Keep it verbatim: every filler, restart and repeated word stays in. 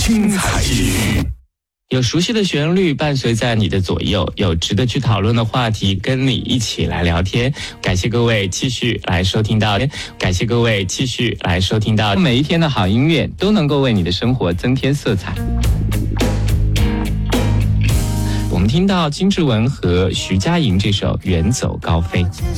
精彩之旅。 有熟悉的旋律伴随在你的左右，有值得去讨论的话题跟你一起来聊天。感谢各位继续来收听到，感谢各位继续来收听到，每一天的好音乐都能够为你的生活增添色彩。我们听到金志文和徐佳莹这首《远走高飞》。